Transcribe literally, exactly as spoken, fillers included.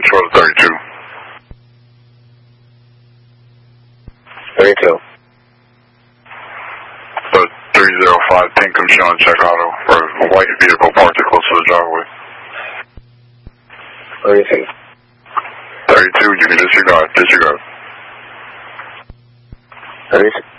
twelve thirty-two. thirty-two. The three oh five Pinkham showing check auto for a white vehicle parked close to the driveway. thirty-two. thirty-two, you can disregard, disregard. thirty-two.